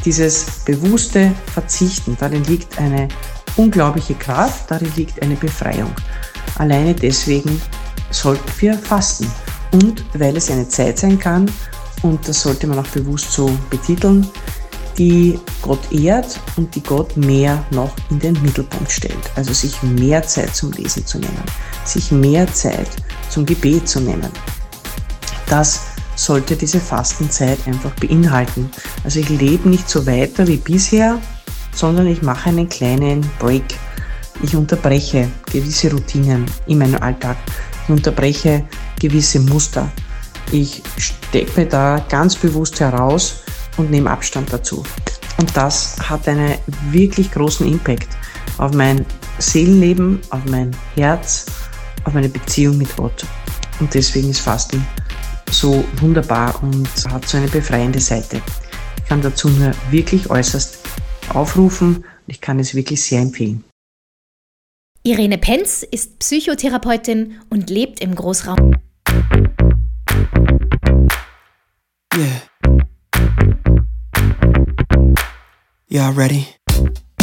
Dieses bewusste Verzichten, darin liegt eine unglaubliche Kraft, darin liegt eine Befreiung. Alleine deswegen sollten wir fasten. Und weil es eine Zeit sein kann, und das sollte man auch bewusst so betiteln, die Gott ehrt und die Gott mehr noch in den Mittelpunkt stellt. Also sich mehr Zeit zum Lesen zu nehmen, sich mehr Zeit zum Gebet zu nehmen. Das sollte diese Fastenzeit einfach beinhalten. Also ich lebe nicht so weiter wie bisher, sondern ich mache einen kleinen Break. Ich unterbreche gewisse Routinen in meinem Alltag. Ich unterbreche gewisse Muster. Ich steppe da ganz bewusst heraus und nehme Abstand dazu. Und das hat einen wirklich großen Impact auf mein Seelenleben, auf mein Herz, auf meine Beziehung mit Gott. Und deswegen ist Fasten so wunderbar und hat so eine befreiende Seite. Ich kann dazu nur wirklich äußerst aufrufen und ich kann es wirklich sehr empfehlen. Irene Penz ist Psychotherapeutin und lebt im Großraum. Yeah. Y'all ready?